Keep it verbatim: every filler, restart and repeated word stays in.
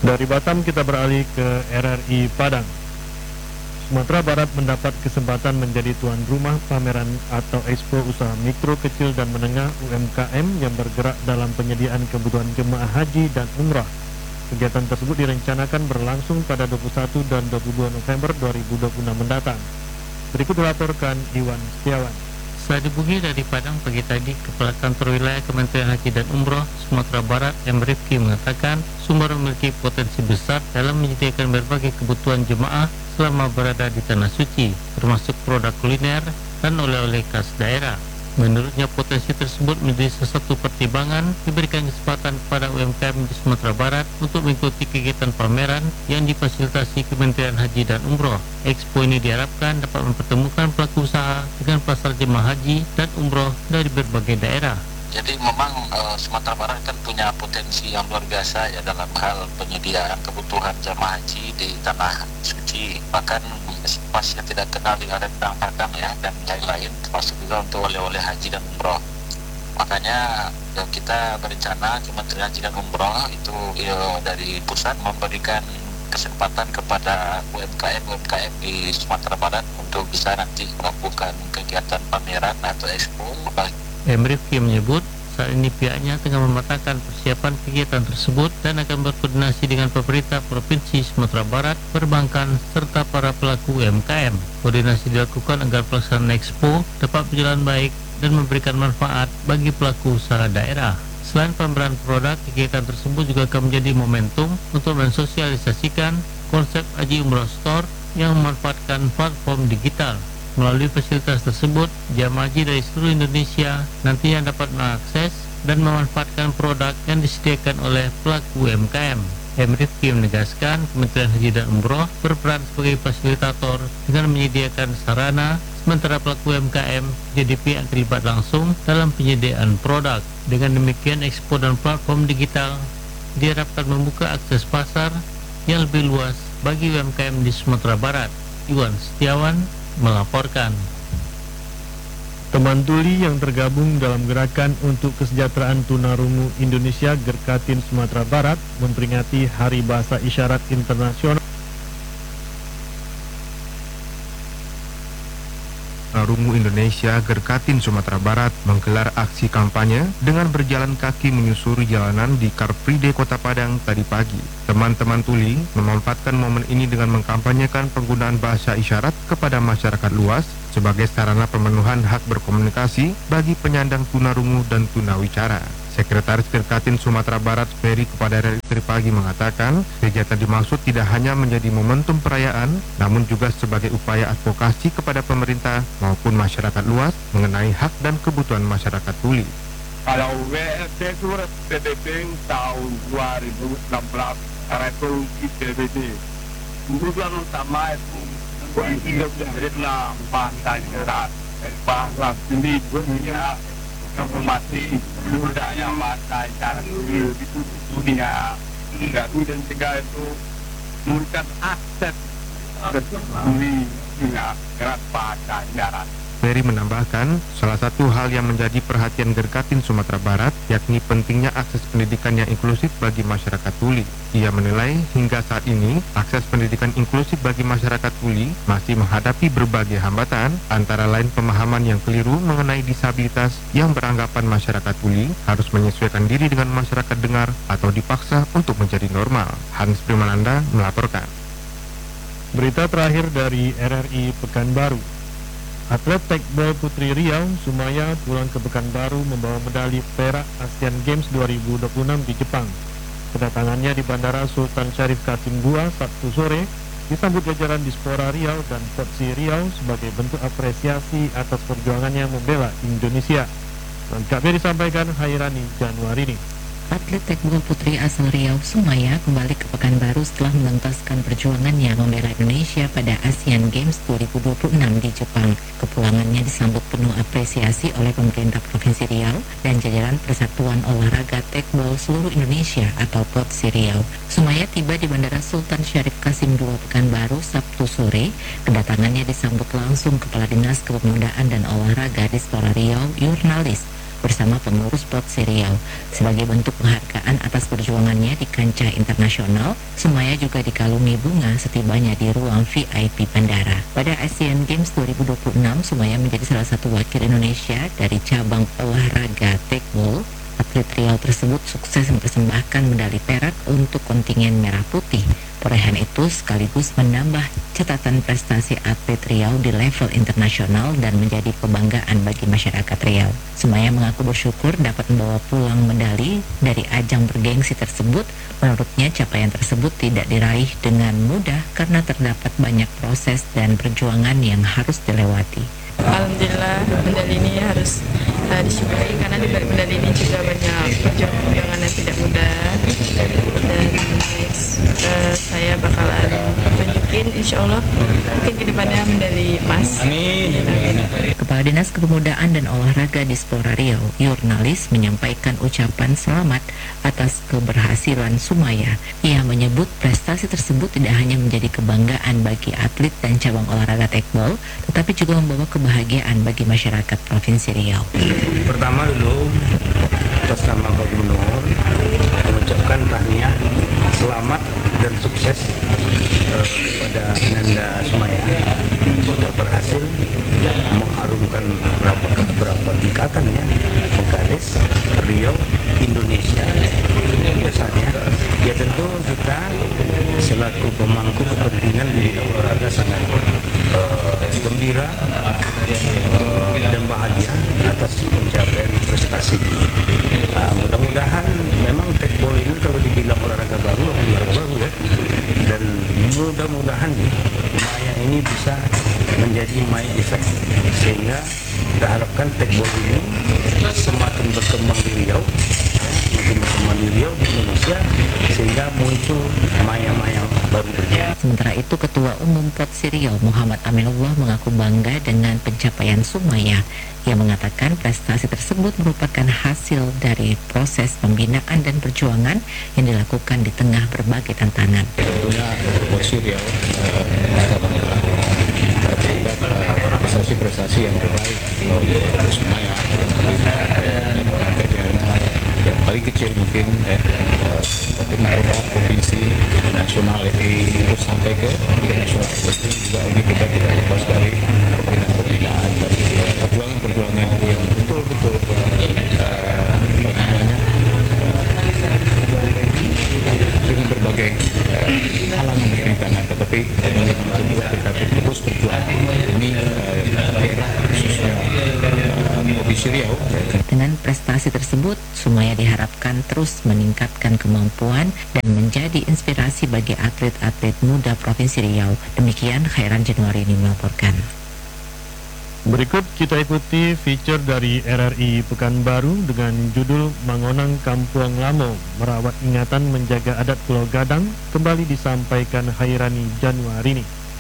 Dari Batam kita beralih ke R R I Padang. Sumatera Barat mendapat kesempatan menjadi tuan rumah pameran atau Expo Usaha Mikro, Kecil dan Menengah U M K M yang bergerak dalam penyediaan kebutuhan jemaah haji dan umrah. Kegiatan tersebut direncanakan berlangsung pada dua puluh satu dan dua puluh dua November dua ribu dua puluh enam mendatang. Berikut dilaporkan Iwan Setiawan. Setelah dihubungi dari Padang pagi tadi, Kepala Kantor Wilayah Kementerian Haji dan Umroh Sumatera Barat M. Rifki mengatakan Sumbar memiliki potensi besar dalam menyediakan berbagai kebutuhan jemaah selama berada di Tanah Suci, termasuk produk kuliner dan oleh-oleh khas daerah. Menurutnya potensi tersebut menjadi sesuatu pertimbangan diberikan kesempatan kepada U M K M di Sumatera Barat untuk mengikuti kegiatan pameran yang difasilitasi Kementerian Haji dan Umroh. Expo ini diharapkan dapat mempertemukan pelaku usaha dengan pasar jemaah haji dan umroh dari berbagai daerah. Jadi memang e, Sumatera Barat kan punya potensi yang luar biasa ya dalam hal penyediaan kebutuhan jamaah haji di Tanah Suci. Bahkan pasti tidak kenal dengan rendang Padang ya dan lain-lain, termasuk juga untuk oleh-oleh haji dan umroh. Makanya ya, kita berencana Kementerian Haji dan Umroh itu ya, dari pusat memberikan kesempatan kepada U M K M U M K M di Sumatera Barat untuk bisa nanti melakukan kegiatan pameran atau expo. M. Rifki menyebut saat ini pihaknya tengah mematangkan persiapan kegiatan tersebut dan akan berkoordinasi dengan pemerintah Provinsi Sumatera Barat, perbankan, serta para pelaku U M K M. Koordinasi dilakukan agar pelaksanaan Expo dapat berjalan baik dan memberikan manfaat bagi pelaku usaha daerah. Selain pameran produk, kegiatan tersebut juga akan menjadi momentum untuk mensosialisasikan konsep Haji Umroh Store yang memanfaatkan platform digital. Melalui fasilitas tersebut, jamaah haji dari seluruh Indonesia nantinya dapat mengakses dan memanfaatkan produk yang disediakan oleh pelaku U M K M. M. Rifki menegaskan Kementerian Haji dan Umroh berperan sebagai fasilitator dengan menyediakan sarana, sementara pelaku U M K M jadi pihak terlibat langsung dalam penyediaan produk. Dengan demikian, Expo dan platform digital diharapkan membuka akses pasar yang lebih luas bagi U M K M di Sumatera Barat. Iwan Setiawan melaporkan. Teman tuli yang tergabung dalam gerakan untuk kesejahteraan tunarungu Indonesia Gerkatin Sumatera Barat memperingati Hari Bahasa Isyarat Internasional. Tunarungu Indonesia Gerkatin Sumatera Barat menggelar aksi kampanye dengan berjalan kaki menyusuri jalanan di Car Free Day Kota Padang tadi pagi. Teman-teman tuli memanfaatkan momen ini dengan mengkampanyekan penggunaan bahasa isyarat kepada masyarakat luas sebagai sarana pemenuhan hak berkomunikasi bagi penyandang tunarungu dan tunawicara. Sekretaris Gerkatin Sumatera Barat Ferry kepada R R I tadi pagi mengatakan kegiatan dimaksud tidak hanya menjadi momentum perayaan, namun juga sebagai upaya advokasi kepada pemerintah maupun masyarakat luas mengenai hak dan kebutuhan masyarakat tuli. Kalau W L T itu P B B tahun dua ribu enam belas Revolusi P B B tujuan utama itu tidak menjadilah bahasa isyarat, bahasa seni dunia informasi budaya bahasa isyarat di dunia tidak dan juga itu memberikan akses ke dunia gerak bahasa isyarat. Ferry menambahkan, salah satu hal yang menjadi perhatian Gerkatin Sumatera Barat yakni pentingnya akses pendidikan yang inklusif bagi masyarakat tuli. Ia menilai hingga saat ini akses pendidikan inklusif bagi masyarakat tuli masih menghadapi berbagai hambatan, antara lain pemahaman yang keliru mengenai disabilitas yang beranggapan masyarakat tuli harus menyesuaikan diri dengan masyarakat dengar atau dipaksa untuk menjadi normal. Hans Primananda melaporkan. Berita terakhir dari R R I Pekanbaru. Atlet tekbol putri Riau, Sumaya, pulang ke Pekanbaru membawa medali perak Asian Games dua ribu dua puluh enam di Jepang. Kedatangannya di Bandara Sultan Syarif Qasim dua Sabtu sore disambut jajaran Dispora Riau dan Potsi Riau sebagai bentuk apresiasi atas perjuangannya membela Indonesia. Lengkapnya disampaikan Hairani Januarini. Atlet tekbol putri asal Riau, Sumaya, kembali ke Pekanbaru setelah menuntaskan perjuangannya membela Indonesia pada Asian Games dua ribu dua puluh enam di Jepang. Kepulangannya disambut penuh apresiasi oleh pemerintah Provinsi Riau dan jajaran Persatuan Olahraga Tekbol Seluruh Indonesia atau Potsi Riau. Sumaya tiba di Bandara Sultan Syarif Qasim dua Pekanbaru Sabtu sore. Kedatangannya disambut langsung Kepala Dinas Kepemudaan dan Olahraga Dispora Riau, Yurnalis bersama pengurus Potsi Riau. Sebagai bentuk penghargaan atas perjuangannya di kancah internasional, Sumaya juga dikalungi bunga setibanya di ruang V I P bandara. Pada Asian Games dua ribu dua puluh enam, Sumaya menjadi salah satu wakil Indonesia dari cabang olahraga tekbol. Atlet Riau tersebut sukses mempersembahkan medali perak untuk kontingen Merah Putih. Perolehan itu sekaligus menambah catatan prestasi atlet Riau di level internasional dan menjadi kebanggaan bagi masyarakat Riau. Sumaya mengaku bersyukur dapat membawa pulang medali dari ajang bergengsi tersebut. Menurutnya capaian tersebut tidak diraih dengan mudah karena terdapat banyak proses dan perjuangan yang harus dilewati. Alhamdulillah, medali ini harus uh, disyukuri karena di balik medali ini juga banyak perjuangan yang tidak mudah, dan uh, saya bakalan tunjukin insya Allah mungkin kedepannya medali emas. Amin. Kepala Dinas Kepemudaan dan Olahraga Dispora Riau, Jurnalis, menyampaikan ucapan selamat atas keberhasilan Sumaya. Ia menyebut prestasi tersebut tidak hanya menjadi kebanggaan bagi atlet dan cabang olahraga tekbol, tetapi juga membawa kebahagiaan bagi masyarakat Provinsi Riau. Pertama dulu, atas nama Pak Gubernur, mengucapkan tahniah, selamat dan sukses eh, kepada Ananda Sumaya sudah berhasil mengharumkan beberapa beberapa tingkatan ya, menggaris Riau Indonesia. Biasanya, ya tentu kita selaku pemangku kepentingan di olahraga sangat uh, gembira uh, dan bahagia atas pencapaian prestasi. Uh, mudah-mudahan memang tekbol ini kalau dibilang olahraga baru, olahraga baru ya, dan mudah-mudahan Maya ini bisa menjadi Maya Effect, sehingga kita harapkan tekbol ini semakin berkembang di Riau, semakin berkembang di Riau di Indonesia, sehingga muncul Maya-Maya baru berikutnya. Sementara itu, Ketua Umum Potsi Riau Muhammad Aminullah mengaku bangga dengan pencapaian Sumaya. Ia mengatakan prestasi tersebut merupakan hasil dari proses pembinaan dan perjuangan yang dilakukan di tengah berbagai tantangan. Tentunya Potsi Riau prestasi-prestasi yang terbaik untuk Sumaya, yang paling kecil mungkin eh, tapi kota, provinsi, nasional itu sampai ke internasional. Jadi juga ini kita tidak lepas dari pembinaan-pembinaan dan perjuangan-perjuangan yang betul-betul uh, namanya dengan berbagai uh, halangan dan rintangan, tetapi ini kedua kita terus berjuang. Ini uh, daerah khususnya uh, Provinsi Riau. Dengan prestasi tersebut, Sumaya diharapkan terus meningkatkan kemampuan dan menjadi inspirasi bagi atlet-atlet muda Provinsi Riau. Demikian Khairan Januari ini melaporkan. Berikut kita ikuti feature dari R R I Pekanbaru dengan judul Mangonang Kampuang Lamo, merawat ingatan menjaga adat Pulau Gadang, kembali disampaikan Khairani Januari ini.